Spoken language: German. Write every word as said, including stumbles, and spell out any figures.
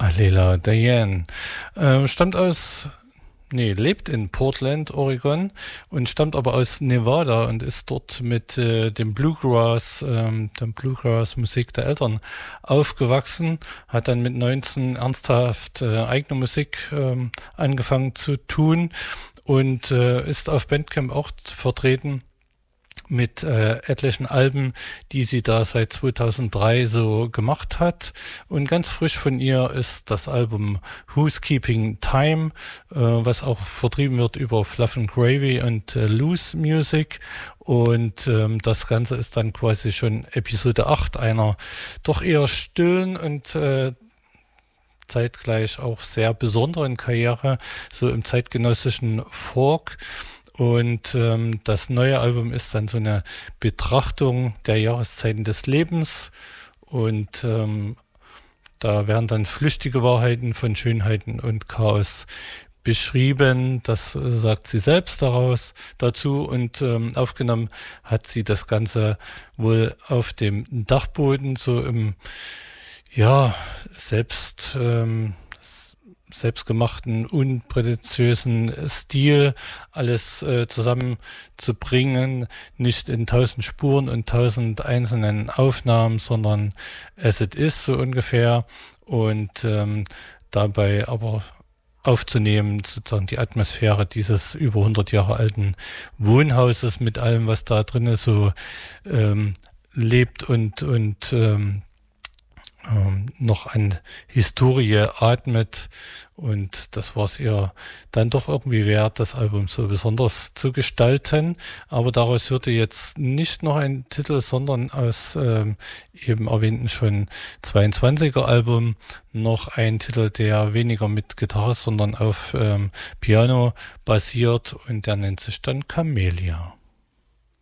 Halela Diane äh, stammt aus, nee, lebt in Portland, Oregon und stammt aber aus Nevada und ist dort mit äh, dem Bluegrass, ähm, dem Bluegrass-Musik der Eltern aufgewachsen, hat dann mit neunzehn ernsthaft äh, eigene Musik ähm, angefangen zu tun und äh, ist auf Bandcamp auch vertreten mit äh, etlichen Alben, die sie da seit zweitausenddrei so gemacht hat. Und ganz frisch von ihr ist das Album Who's Keeping Time, äh, was auch vertrieben wird über Fluff and Gravy und äh, Loose Music. Und ähm, das Ganze ist dann quasi schon Episode acht einer doch eher stillen und äh, zeitgleich auch sehr besonderen Karriere, so im zeitgenössischen Folk. Und ähm, das neue Album ist dann so eine Betrachtung der Jahreszeiten des Lebens und ähm, da werden dann flüchtige Wahrheiten von Schönheiten und Chaos beschrieben. Das äh, sagt sie selbst daraus dazu und ähm, aufgenommen hat sie das Ganze wohl auf dem Dachboden, so im ja selbst ähm, selbstgemachten, unprätentiösen Stil alles äh, zusammenzubringen, nicht in tausend Spuren und tausend einzelnen Aufnahmen, sondern as it is so ungefähr und ähm, dabei aber aufzunehmen, sozusagen die Atmosphäre dieses über hundert Jahre alten Wohnhauses mit allem, was da drinnen so ähm, lebt und und ähm, ähm, noch an Historie atmet und das war es ihr dann doch irgendwie wert, das Album so besonders zu gestalten, aber daraus hörte jetzt nicht noch ein Titel, sondern aus ähm, eben erwähnten schon zweiundzwanziger Album noch ein Titel, der weniger mit Gitarre, sondern auf ähm, Piano basiert und der nennt sich dann Camellia.